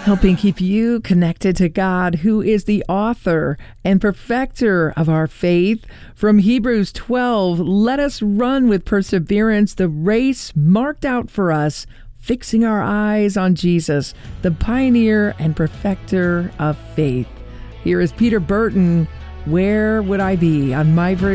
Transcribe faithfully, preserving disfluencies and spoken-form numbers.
helping keep you connected to God, who is the author and perfecter of our faith. From Hebrews twelve, let us run with perseverance the race marked out for us, fixing our eyes on Jesus, the pioneer and perfecter of faith. Here is Peter Burton, Where Would I Be, on My